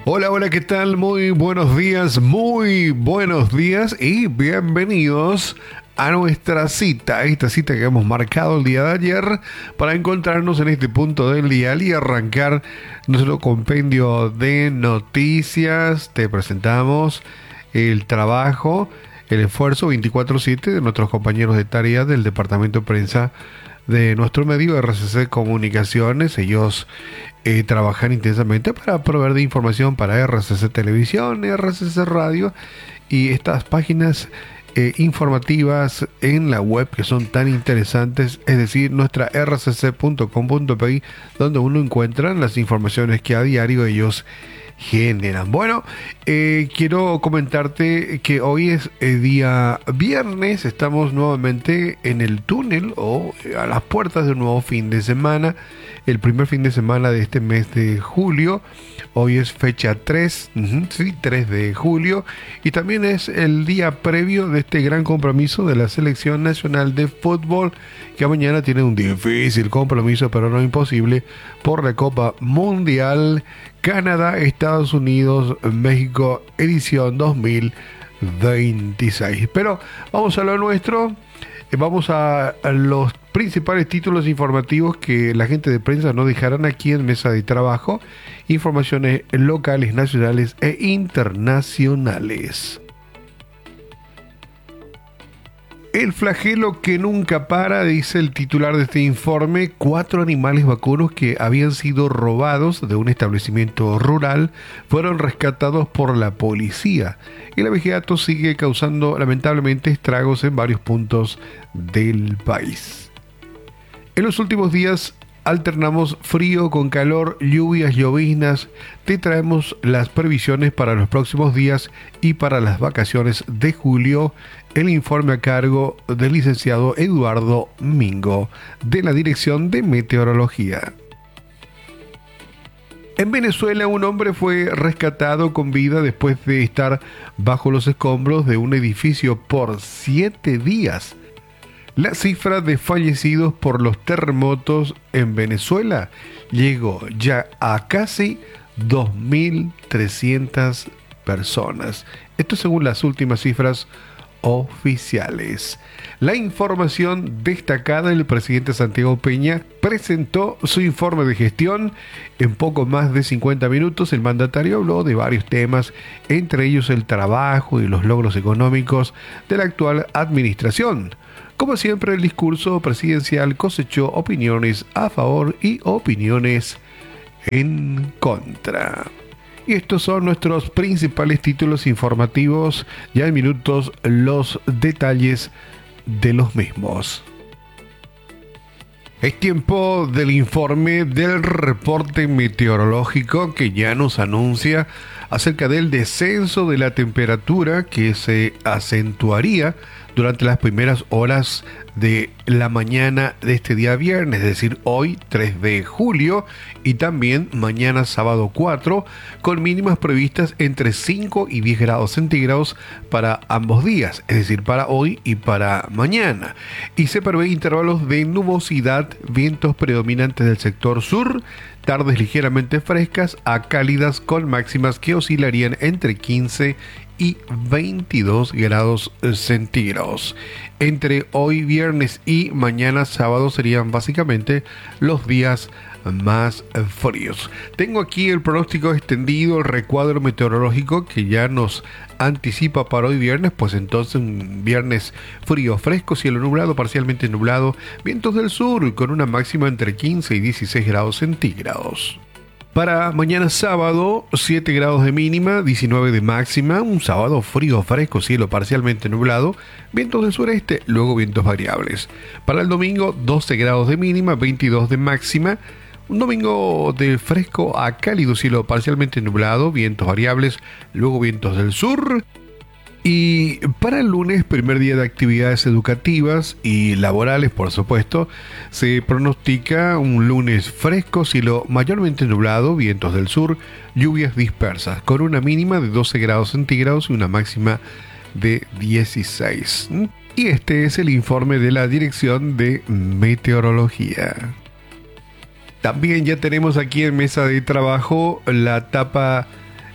Hola, hola, ¿qué tal? Muy buenos días y bienvenidos a nuestra cita, esta cita que hemos marcado el día de ayer para encontrarnos en este punto del día y arrancar nuestro compendio de noticias. Te presentamos el trabajo, el esfuerzo 24/7 de nuestros compañeros de tarea del departamento de prensa de nuestro medio RCC Comunicaciones. Ellos trabajan intensamente para proveer de información para RCC Televisión, RCC Radio y estas páginas informativas en la web que son tan interesantes, es decir, nuestra rcc.com.pi, donde uno encuentra las informaciones que a diario ellos generan. Bueno, quiero comentarte que hoy es día viernes, estamos nuevamente en el túnel o a las puertas de un nuevo fin de semana, el primer fin de semana de este mes de julio. Hoy es fecha 3, 3 de julio, y también es el día previo de este gran compromiso de la Selección Nacional de Fútbol, que mañana tiene un difícil compromiso, pero no imposible, por la Copa Mundial Canadá, Estados Unidos, México, edición 2026. Pero vamos a lo nuestro. Vamos a los principales títulos informativos que la gente de prensa nos dejarán aquí en Mesa de Trabajo. Informaciones locales, nacionales e internacionales. El flagelo que nunca para, dice el titular de este informe. 4 animales vacunos que habían sido robados de un establecimiento rural fueron rescatados por la policía. El abigeato sigue causando lamentablemente estragos en varios puntos del país. En los últimos días alternamos frío con calor, lluvias, lloviznas. Te traemos las previsiones para los próximos días y para las vacaciones de julio. El informe a cargo del licenciado Eduardo Mingo, de la Dirección de Meteorología. En Venezuela, un hombre fue rescatado con vida después de estar bajo los escombros de un edificio por 7 días. La cifra de fallecidos por los terremotos en Venezuela llegó ya a casi 2.300 personas. Esto según las últimas cifras oficiales. La información destacada: el presidente Santiago Peña presentó su informe de gestión. En poco más de 50 minutos el mandatario habló de varios temas, entre ellos el trabajo y los logros económicos de la actual administración. Como siempre, el discurso presidencial cosechó opiniones a favor y opiniones en contra. Y estos son nuestros principales títulos informativos. Ya en minutos los detalles de los mismos. Es tiempo del informe del reporte meteorológico, que ya nos anuncia acerca del descenso de la temperatura que se acentuaría durante las primeras horas de la mañana de este día viernes, es decir, hoy 3 de julio, y también mañana sábado 4, con mínimas previstas entre 5 y 10 grados centígrados para ambos días, es decir, para hoy y para mañana. Y se prevé intervalos de nubosidad, vientos predominantes del sector sur, tardes ligeramente frescas a cálidas con máximas que oscilarían entre 15 y 22 grados centígrados. Entre hoy viernes y mañana sábado serían básicamente los días más fríos. Tengo aquí el pronóstico extendido, el recuadro meteorológico que ya nos anticipa para hoy viernes. Pues entonces un viernes frío, fresco, cielo nublado, parcialmente nublado, vientos del sur con una máxima entre 15 y 16 grados centígrados. Para mañana sábado, 7 grados de mínima, 19 de máxima, un sábado frío, fresco, cielo parcialmente nublado, vientos del sureste, luego vientos variables. Para el domingo, 12 grados de mínima, 22 de máxima, un domingo de fresco a cálido, cielo parcialmente nublado, vientos variables, luego vientos del sur. Y para el lunes, primer día de actividades educativas y laborales, por supuesto, se pronostica un lunes fresco, cielo mayormente nublado, vientos del sur, lluvias dispersas, con una mínima de 12 grados centígrados y una máxima de 16. Y este es el informe de la Dirección de Meteorología. También ya tenemos aquí en Mesa de Trabajo la tapa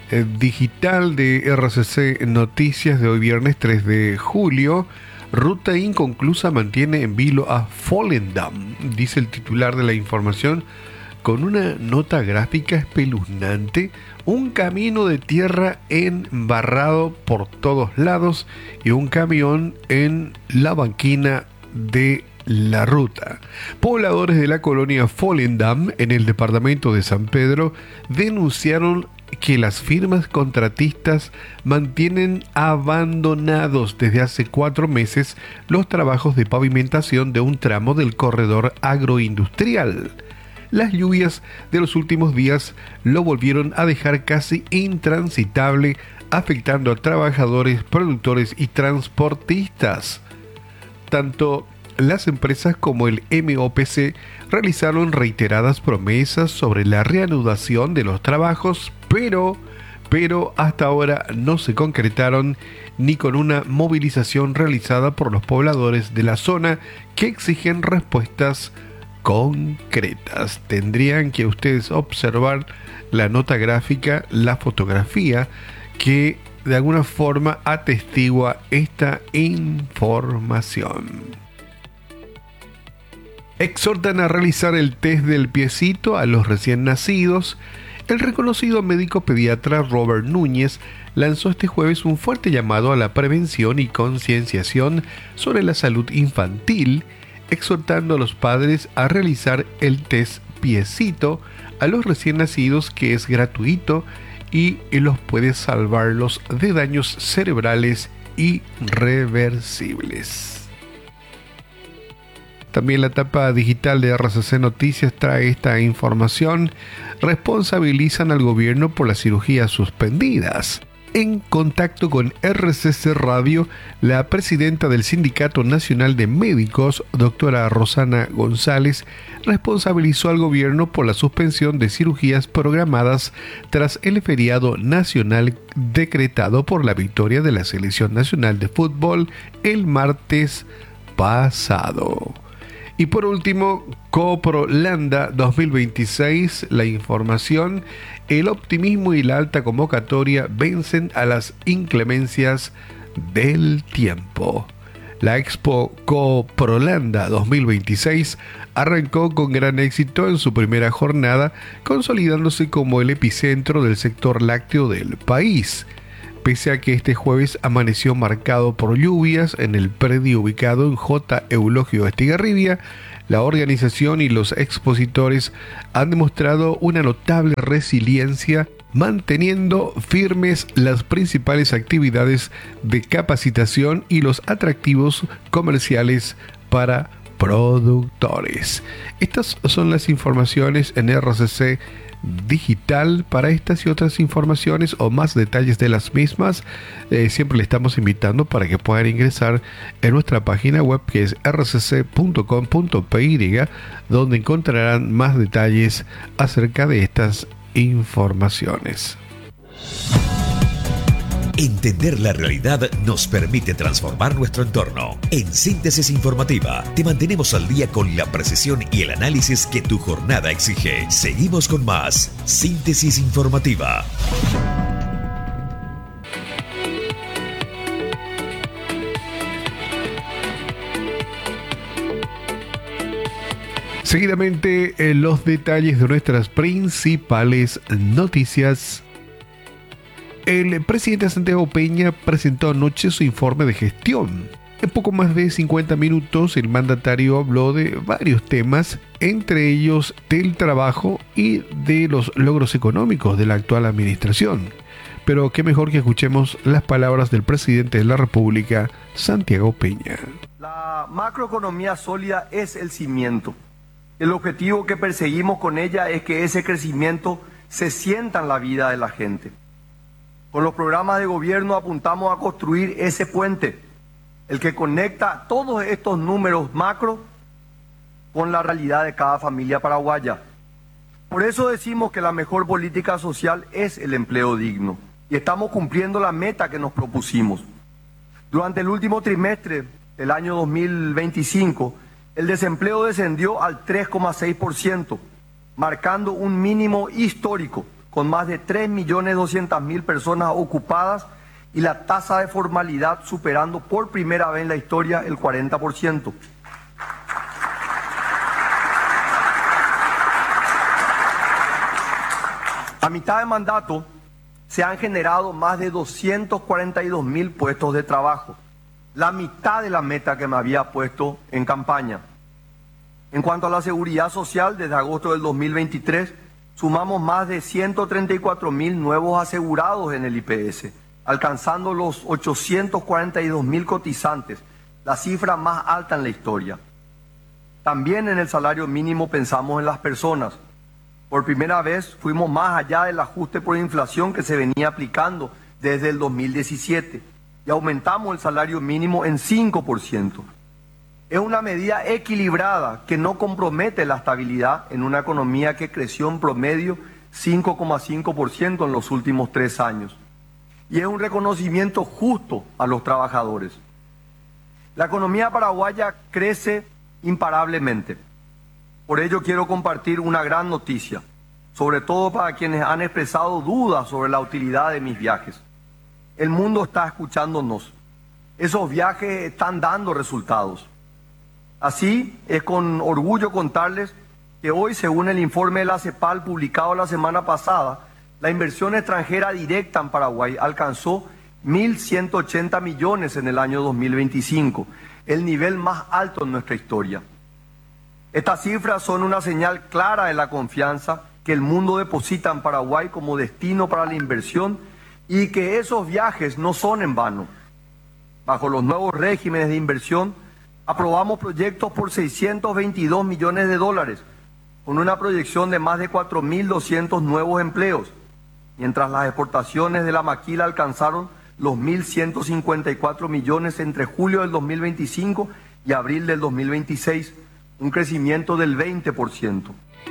digital de RCC Noticias de hoy viernes 3 de julio. Ruta inconclusa mantiene en vilo a Volendam, dice el titular de la información, con una nota gráfica espeluznante, un camino de tierra embarrado por todos lados y un camión en la banquina de la ruta. Pobladores de la colonia Volendam, en el departamento de San Pedro, denunciaron que las firmas contratistas mantienen abandonados desde hace 4 meses los trabajos de pavimentación de un tramo del corredor agroindustrial. Las lluvias de los últimos días lo volvieron a dejar casi intransitable, afectando a trabajadores, productores y transportistas. Tanto las empresas como el MOPC realizaron reiteradas promesas sobre la reanudación de los trabajos, pero hasta ahora no se concretaron ni con una movilización realizada por los pobladores de la zona que exigen respuestas concretas. Tendrían que ustedes observar la nota gráfica, la fotografía que de alguna forma atestigua esta información. Exhortan a realizar el test del piecito a los recién nacidos. El reconocido médico pediatra Robert Núñez lanzó este jueves un fuerte llamado a la prevención y concienciación sobre la salud infantil, exhortando a los padres a realizar el test piecito a los recién nacidos, que es gratuito y los puede salvarlos de daños cerebrales irreversibles. También la tapa digital de RCC Noticias trae esta información. Responsabilizan al gobierno por las cirugías suspendidas. En contacto con RCC Radio, la presidenta del Sindicato Nacional de Médicos, doctora Rosana González, responsabilizó al gobierno por la suspensión de cirugías programadas tras el feriado nacional decretado por la victoria de la Selección Nacional de Fútbol el martes pasado. Y por último, Coprolanda 2026, la información, el optimismo y la alta convocatoria vencen a las inclemencias del tiempo. La Expo Coprolanda 2026 arrancó con gran éxito en su primera jornada, consolidándose como el epicentro del sector lácteo del país. Pese a que este jueves amaneció marcado por lluvias en el predio ubicado en J. Eulogio Estigarribia, la organización y los expositores han demostrado una notable resiliencia, manteniendo firmes las principales actividades de capacitación y los atractivos comerciales para productores. Estas son las informaciones en RCC Digital. Para estas y otras informaciones o más detalles de las mismas, siempre le estamos invitando para que puedan ingresar en nuestra página web, que es rcc.com.py, donde encontrarán más detalles acerca de estas informaciones. Entender la realidad nos permite transformar nuestro entorno. En Síntesis Informativa te mantenemos al día con la precisión y el análisis que tu jornada exige. Seguimos con más Síntesis Informativa. Seguidamente, los detalles de nuestras principales noticias. El presidente Santiago Peña presentó anoche su informe de gestión. En poco más de 50 minutos, el mandatario habló de varios temas, entre ellos del trabajo y de los logros económicos de la actual administración. Pero qué mejor que escuchemos las palabras del presidente de la República, Santiago Peña. La macroeconomía sólida es el cimiento. El objetivo que perseguimos con ella es que ese crecimiento se sienta en la vida de la gente. Con los programas de gobierno apuntamos a construir ese puente, el que conecta todos estos números macro con la realidad de cada familia paraguaya. Por eso decimos que la mejor política social es el empleo digno y estamos cumpliendo la meta que nos propusimos. Durante el último trimestre del año 2025, el desempleo descendió al 3,6%, marcando un mínimo histórico con más de 3.200.000 personas ocupadas y la tasa de formalidad superando por primera vez en la historia el 40%. A mitad de mandato se han generado más de 242.000 puestos de trabajo, la mitad de la meta que me había puesto en campaña. En cuanto a la seguridad social, desde agosto del 2023 sumamos más de 134.000 nuevos asegurados en el IPS, alcanzando los 842.000 cotizantes, la cifra más alta en la historia. También en el salario mínimo pensamos en las personas. Por primera vez fuimos más allá del ajuste por inflación que se venía aplicando desde el 2017 y aumentamos el salario mínimo en 5%. Es una medida equilibrada que no compromete la estabilidad en una economía que creció en promedio 5,5% en los últimos 3 años. Y es un reconocimiento justo a los trabajadores. La economía paraguaya crece imparablemente. Por ello quiero compartir una gran noticia, sobre todo para quienes han expresado dudas sobre la utilidad de mis viajes. El mundo está escuchándonos. Esos viajes están dando resultados. Así es con orgullo contarles que hoy, según el informe de la CEPAL publicado la semana pasada, la inversión extranjera directa en Paraguay alcanzó 1.180 millones en el año 2025, el nivel más alto en nuestra historia. Estas cifras son una señal clara de la confianza que el mundo deposita en Paraguay como destino para la inversión y que esos viajes no son en vano. Bajo los nuevos regímenes de inversión, aprobamos proyectos por 622 millones de dólares, con una proyección de más de 4.200 nuevos empleos, mientras las exportaciones de la maquila alcanzaron los 1.154 millones entre julio del 2025 y abril del 2026, un crecimiento del 20%.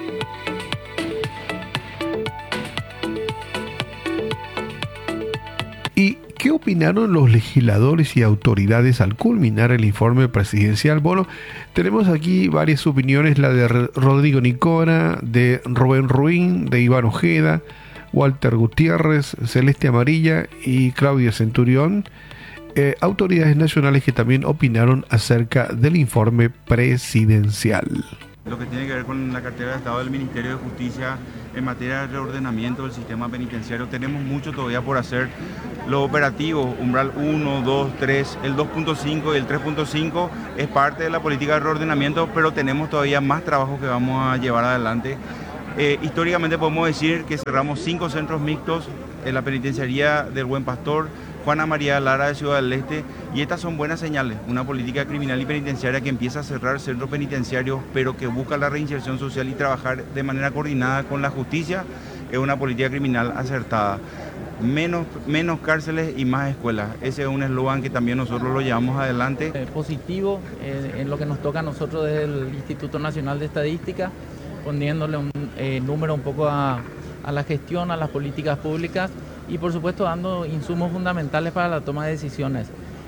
¿Y qué opinaron los legisladores y autoridades al culminar el informe presidencial? Bueno, tenemos aquí varias opiniones, la de Rodrigo Nicora, de Rubén Ruín, de Iván Ojeda, Walter Gutiérrez, Celeste Amarilla y Claudia Centurión. Autoridades nacionales que también opinaron acerca del informe presidencial. Lo que tiene que ver con la cartera de Estado del Ministerio de Justicia en materia de reordenamiento del sistema penitenciario, tenemos mucho todavía por hacer. Lo operativo, umbral 1, 2, 3, el 2.5 y el 3.5 es parte de la política de reordenamiento, pero tenemos todavía más trabajo que vamos a llevar adelante. Históricamente podemos decir que cerramos 5 centros mixtos en la penitenciaría del Buen Pastor, Juana María Lara de Ciudad del Este, y estas son buenas señales. Una política criminal y penitenciaria que empieza a cerrar centros penitenciarios, pero que busca la reinserción social y trabajar de manera coordinada con la justicia, es una política criminal acertada. Menos cárceles y más escuelas. Ese es un eslogan que también nosotros lo llevamos adelante. Positivo en lo que nos toca a nosotros desde el Instituto Nacional de Estadística, poniéndole un número un poco a la gestión, a las políticas públicas y por supuesto dando insumos fundamentales para la toma de decisiones.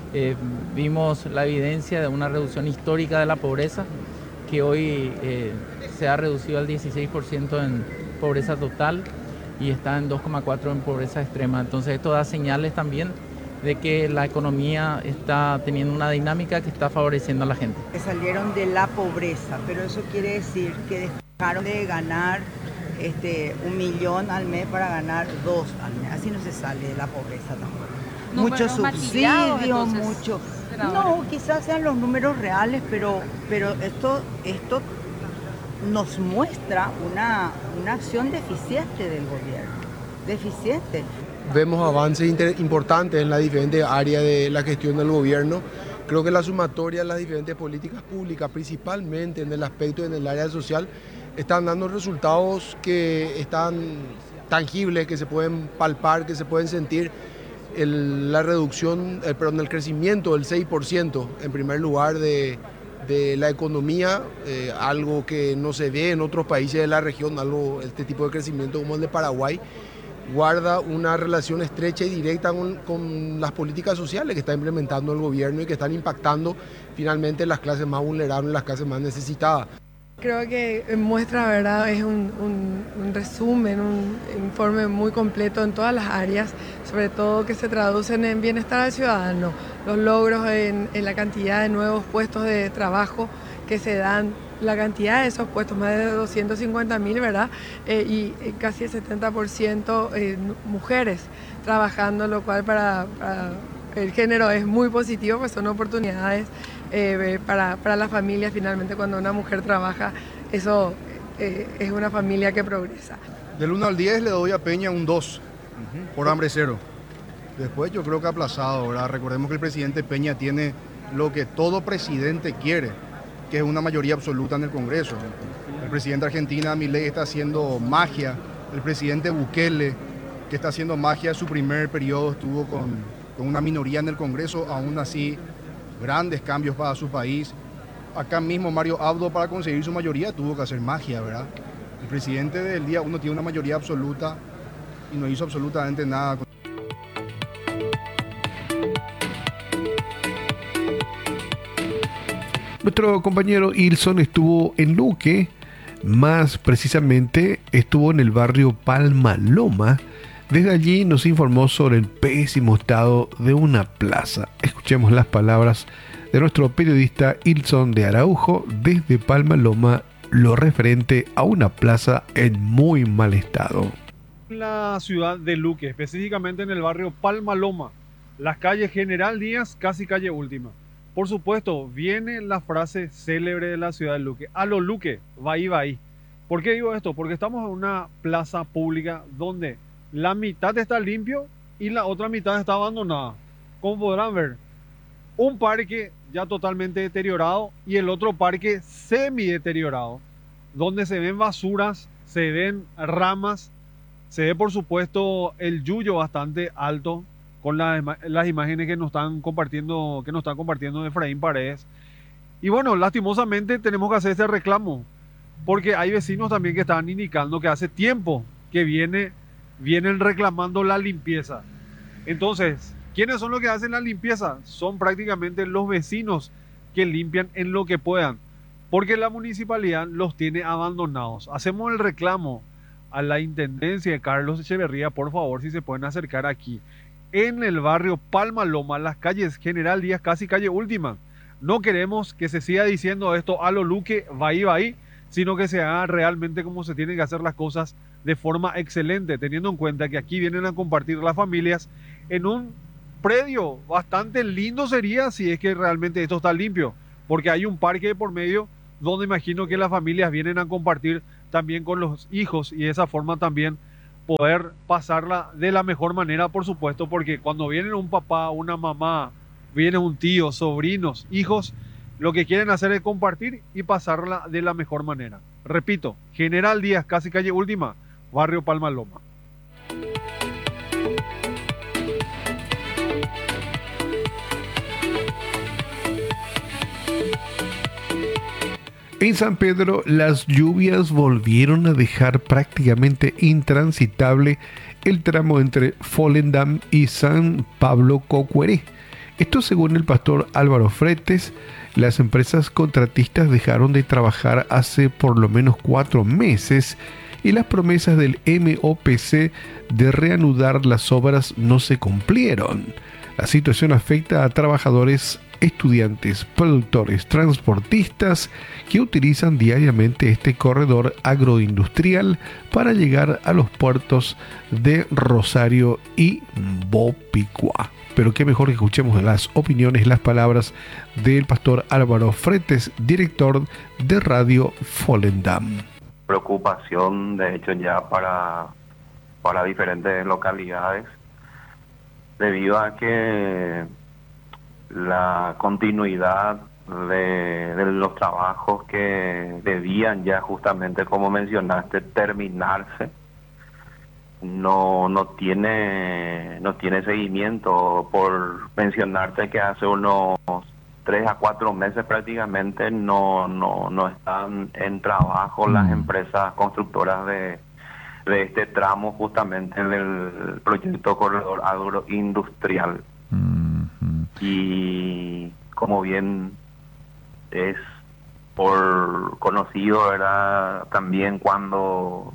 Vimos la evidencia de una reducción histórica de la pobreza, que hoy se ha reducido al 16% en pobreza total y está en 2,4% en pobreza extrema. Entonces esto da señales también de que la economía está teniendo una dinámica que está favoreciendo a la gente. Salieron de la pobreza, pero eso quiere decir que dejaron de ganar 1 millón al mes para ganar 2 al mes. Así no se sale de la pobreza tampoco. Mucho subsidio, mucho... No, quizás sean los números reales, pero esto nos muestra una acción deficiente del gobierno. Deficiente. Vemos avances importantes en las diferentes áreas de la gestión del gobierno. Creo que la sumatoria de las diferentes políticas públicas, principalmente en el aspecto en el área social, están dando resultados que están tangibles, que se pueden palpar, que se pueden sentir. La reducción, el crecimiento del 6% en primer lugar de la economía, algo que no se ve en otros países de la región, este tipo de crecimiento como el de Paraguay, guarda una relación estrecha y directa con las políticas sociales que está implementando el gobierno y que están impactando finalmente en las clases más vulnerables, las clases más necesitadas. Creo que muestra, ¿verdad? Es un resumen, un informe muy completo en todas las áreas, sobre todo que se traducen en bienestar al ciudadano, los logros en la cantidad de nuevos puestos de trabajo que se dan, la cantidad de esos puestos, más de 250.000, ¿verdad? Y casi el 70% mujeres trabajando, lo cual para el género es muy positivo, pues son oportunidades para la familia. Finalmente, cuando una mujer trabaja, eso es una familia que progresa. Del 1 al 10 le doy a Peña un 2, por hambre cero. Después yo creo que aplazado, ¿verdad? Recordemos que el presidente Peña tiene lo que todo presidente quiere, que es una mayoría absoluta en el Congreso. El presidente de Argentina, Milei, está haciendo magia. El presidente Bukele, que está haciendo magia, su primer periodo estuvo con una minoría en el Congreso, aún así grandes cambios para su país. Acá mismo Mario Abdo, para conseguir su mayoría, tuvo que hacer magia, ¿verdad? El presidente del día uno tiene una mayoría absoluta y no hizo absolutamente nada. Nuestro compañero Ilson estuvo en Luque, más precisamente estuvo en el barrio Palma Loma. Desde allí nos informó sobre el pésimo estado de una plaza. Escuchemos las palabras de nuestro periodista Ilson de Araujo desde Palma Loma, lo referente a una plaza en muy mal estado. La ciudad de Luque, específicamente en el barrio Palma Loma, las calles General Díaz, casi calle Última. Por supuesto, viene la frase célebre de la ciudad de Luque: a lo Luque, va ahí. ¿Por qué digo esto? Porque estamos en una plaza pública donde la mitad está limpio y la otra mitad está abandonada. Como podrán ver, un parque ya totalmente deteriorado y el otro parque semi deteriorado, donde se ven basuras, se ven ramas, se ve por supuesto el yuyo bastante alto, con las imágenes que nos están compartiendo de Efraín Paredes. Y bueno, lastimosamente tenemos que hacer ese reclamo, porque hay vecinos también que están indicando que hace tiempo que vienen reclamando la limpieza. Entonces, ¿quiénes son los que hacen la limpieza? Son prácticamente los vecinos que limpian en lo que puedan, porque la municipalidad los tiene abandonados. Hacemos el reclamo a la Intendencia de Carlos Echeverría, por favor, si se pueden acercar aquí, en el barrio Palma Loma, las calles General Díaz, casi calle Última. No queremos que se siga diciendo esto a lo Luque, va ahí, sino que se haga realmente como se tienen que hacer las cosas, de forma excelente, teniendo en cuenta que aquí vienen a compartir las familias en un predio bastante lindo. Sería si es que realmente esto está limpio, porque hay un parque de por medio donde imagino que las familias vienen a compartir también con los hijos, y de esa forma también poder pasarla de la mejor manera, por supuesto, porque cuando vienen un papá, una mamá, viene un tío, sobrinos, hijos, lo que quieren hacer es compartir y pasarla de la mejor manera. Repito, General Díaz, casi calle Última, barrio Palma Loma. En San Pedro, las lluvias volvieron a dejar prácticamente intransitable el tramo entre Volendam y San Pablo Cocueré. Esto según el pastor Álvaro Fretes. Las empresas contratistas dejaron de trabajar hace por lo menos 4 meses y las promesas del MOPC de reanudar las obras no se cumplieron. La situación afecta a trabajadores, estudiantes, productores, transportistas que utilizan diariamente este corredor agroindustrial para llegar a los puertos de Rosario y Bopicua. Pero qué mejor que escuchemos las opiniones, las palabras del pastor Álvaro Fretes, director de Radio Volendam. Preocupación, de hecho, ya para diferentes localidades, debido a que la continuidad de los trabajos que debían ya, justamente como mencionaste, terminarse, no tiene seguimiento. Por mencionarte que hace unos 3 a 4 meses prácticamente no están en trabajo las empresas constructoras de este tramo, justamente del proyecto corredor agroindustrial. Y como bien es por conocido, ¿verdad? También cuando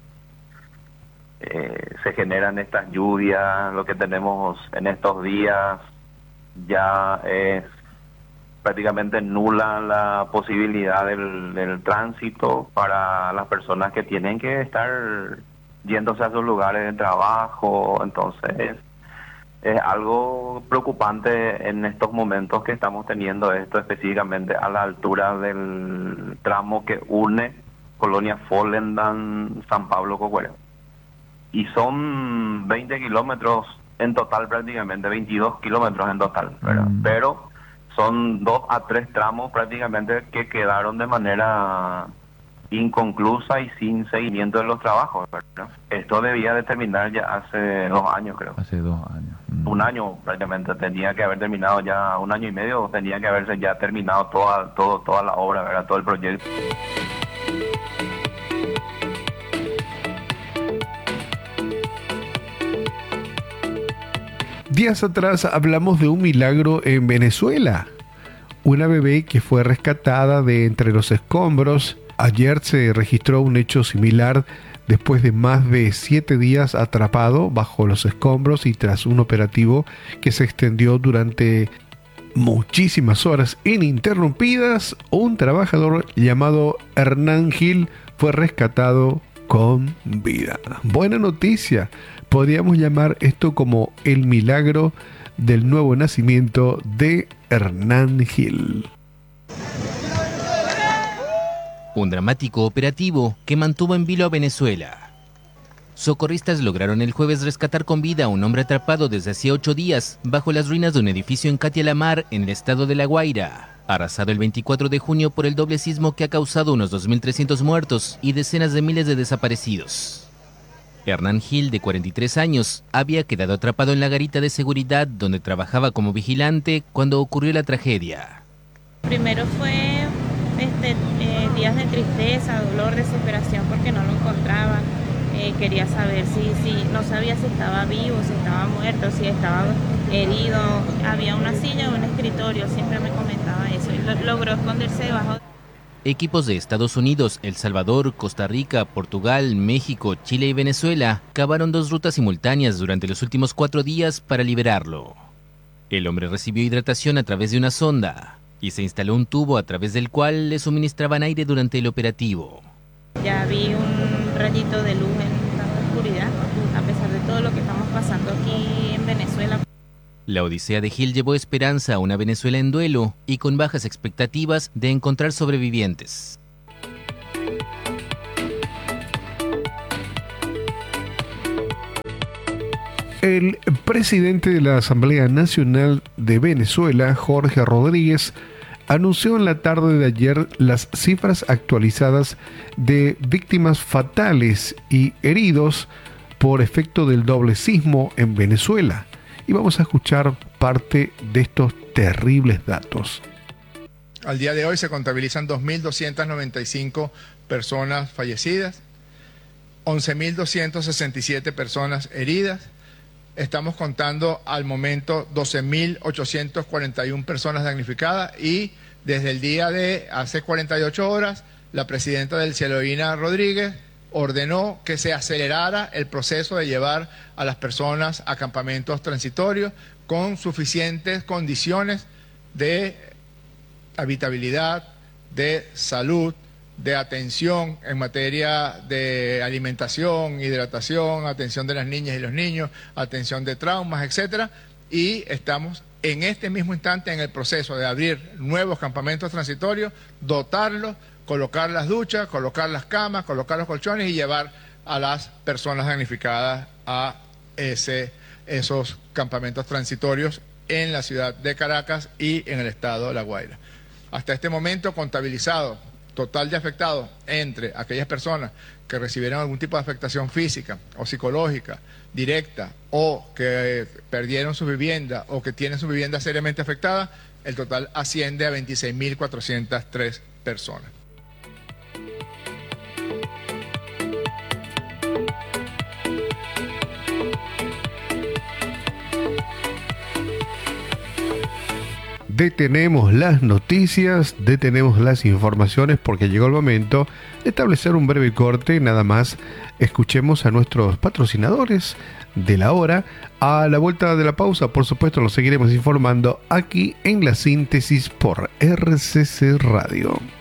se generan estas lluvias, lo que tenemos en estos días ya es prácticamente nula la posibilidad del tránsito para las personas que tienen que estar yéndose a sus lugares de trabajo. Entonces es algo preocupante en estos momentos que estamos teniendo esto, específicamente a la altura del tramo que une Colonia Follendam, San Pablo, Cocuere. Y son 20 kilómetros en total, prácticamente 22 kilómetros en total, ¿verdad? Pero son 2 a 3 tramos prácticamente que quedaron de manera inconclusa y sin seguimiento de los trabajos, ¿verdad? Esto debía de terminar ya hace 2 años, creo. Hace 2 años. 1 año prácticamente, tenía que haber terminado ya 1 año y medio, tenía que haberse ya terminado toda la obra, ¿verdad? Todo el proyecto. Días atrás hablamos de un milagro en Venezuela. Una bebé que fue rescatada de entre los escombros. Ayer se registró un hecho similar después de más de 7 días atrapado bajo los escombros y tras un operativo que se extendió durante muchísimas horas ininterrumpidas. Un trabajador llamado Hernán Gil fue rescatado con vida. Buena noticia. Podríamos llamar esto como el milagro del nuevo nacimiento de Hernán Gil. Un dramático operativo que mantuvo en vilo a Venezuela. Socorristas lograron el jueves rescatar con vida a un hombre atrapado desde hacía 8 días bajo las ruinas de un edificio en Catia la Mar, en el estado de La Guaira, arrasado el 24 de junio por el doble sismo que ha causado unos 2.300 muertos y decenas de miles de desaparecidos. Hernán Gil, de 43 años, había quedado atrapado en la garita de seguridad donde trabajaba como vigilante cuando ocurrió la tragedia. Primero fue días de tristeza, dolor, desesperación porque no lo encontraba. Quería saber no sabía si estaba vivo, si estaba muerto, si estaba herido. Había una silla o un escritorio, siempre me comentaba eso y logró esconderse debajo. Equipos de Estados Unidos, El Salvador, Costa Rica, Portugal, México, Chile y Venezuela cavaron 2 rutas simultáneas durante los últimos 4 días para liberarlo. El hombre recibió hidratación a través de una sonda y se instaló un tubo a través del cual le suministraban aire durante el operativo. Ya vi un rayito de luz en la oscuridad, a pesar de todo lo que estamos pasando aquí en Venezuela. La odisea de Gil llevó esperanza a una Venezuela en duelo y con bajas expectativas de encontrar sobrevivientes. El presidente de la Asamblea Nacional de Venezuela, Jorge Rodríguez, anunció en la tarde de ayer las cifras actualizadas de víctimas fatales y heridos por efecto del doble sismo en Venezuela. Y vamos a escuchar parte de estos terribles datos. Al día de hoy se contabilizan 2.295 personas fallecidas, 11.267 personas heridas. Estamos contando al momento 12.841 personas damnificadas y desde el día de hace 48 horas la presidenta del Cielo-Ina Rodríguez ordenó que se acelerara el proceso de llevar a las personas a campamentos transitorios con suficientes condiciones de habitabilidad, de salud, de atención en materia de alimentación, hidratación, atención de las niñas y los niños, atención de traumas, etcétera, y estamos en este mismo instante en el proceso de abrir nuevos campamentos transitorios, dotarlos, colocar las duchas, colocar las camas, colocar los colchones y llevar a las personas damnificadas a esos campamentos transitorios en la ciudad de Caracas y en el estado de La Guaira. Hasta este momento contabilizado total de afectados entre aquellas personas que recibieron algún tipo de afectación física o psicológica directa o que perdieron su vivienda o que tienen su vivienda seriamente afectada, el total asciende a 26.403 personas. detenemos las noticias, detenemos las informaciones porque llegó el momento de establecer un breve corte. Nada más escuchemos a nuestros patrocinadores de la hora. A la vuelta de la pausa, por supuesto, los seguiremos informando aquí en La Síntesis por RCC Radio.